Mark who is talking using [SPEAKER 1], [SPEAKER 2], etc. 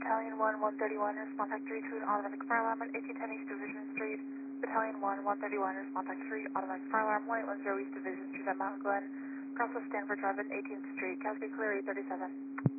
[SPEAKER 1] Battalion 1, 131, respond type 3 to an automatic fire alarm at 1810 East Division Street. Battalion 1, 131, respond type 3, automatic fire alarm 1810 East Division Street at Mount Glen. Cross of Stanford Drive at 18th Street. Cascade Clear 837.